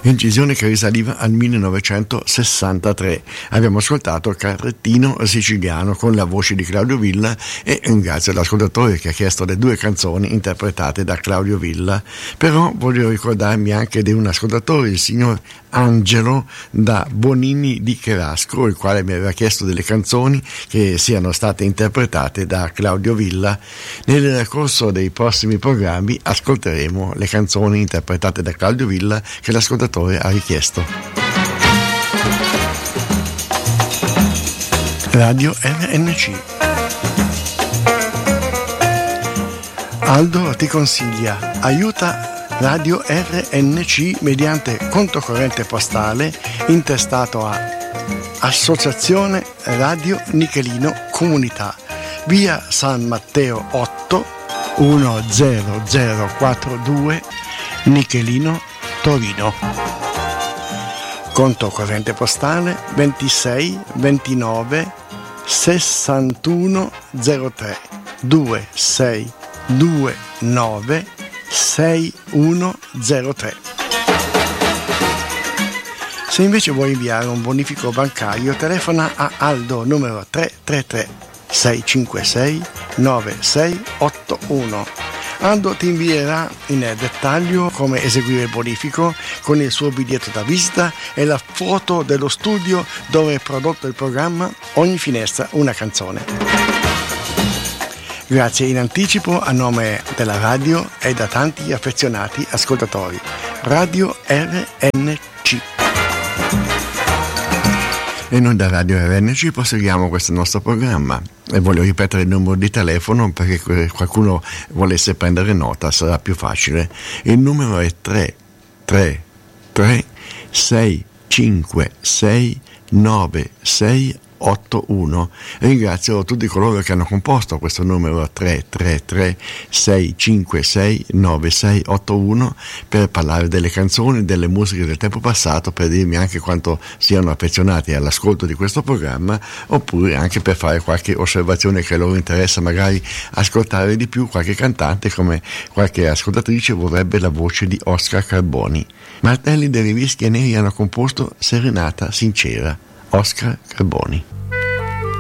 incisione che risaliva al 1963. Abbiamo ascoltato Carrettino siciliano con la voce di Claudio Villa e ringrazio l'ascoltatore che ha chiesto le due canzoni interpretate da Claudio Villa. Però voglio ricordarmi anche di un ascoltatore, il signor Angelo da Bonini di Cherasco, il quale mi aveva chiesto delle canzoni che siano state interpretate da Claudio Villa. Nel corso dei prossimi programmi ascolteremo le canzoni interpretate da Claudio Villa che l'ascoltatore ha richiesto. Radio RNC. Aldo ti consiglia, aiuta Radio RNC mediante conto corrente postale intestato a Associazione Radio Nichelino Comunità, via San Matteo 8 10042 Nichelino, Torino. Conto corrente postale 26 29 61 03 2629 6103. Se invece vuoi inviare un bonifico bancario, telefona a Aldo numero 333 656 9681. Aldo ti invierà in dettaglio come eseguire il bonifico con il suo biglietto da visita e la foto dello studio dove è prodotto il programma Ogni finestra una canzone. Grazie in anticipo a nome della radio e da tanti affezionati ascoltatori. Radio RNC. E noi da Radio RNC proseguiamo questo nostro programma e voglio ripetere il numero di telefono perché qualcuno volesse prendere nota, sarà più facile. Il numero è 333 656 9681. Ringrazio tutti coloro che hanno composto questo numero 333 656 9681 per parlare delle canzoni, delle musiche del tempo passato, per dirmi anche quanto siano affezionati all'ascolto di questo programma, oppure anche per fare qualche osservazione che a loro interessa, magari ascoltare di più qualche cantante, come qualche ascoltatrice vorrebbe la voce di Oscar Carboni. Martelli dei Rischi e Neri hanno composto Serenata Sincera. Oscar Carboni.